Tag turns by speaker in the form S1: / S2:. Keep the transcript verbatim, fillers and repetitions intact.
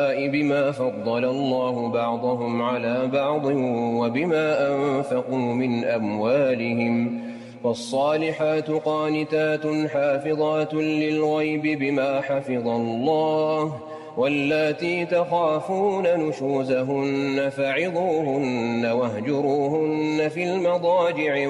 S1: بما فضل الله بعضهم على بعض وبما أنفقوا من أموالهم فالصالحات قانتات حافظات للغيب بما حفظ الله واللاتي تخافون نشوزهن فعظوهن واهجروهن في المضاجع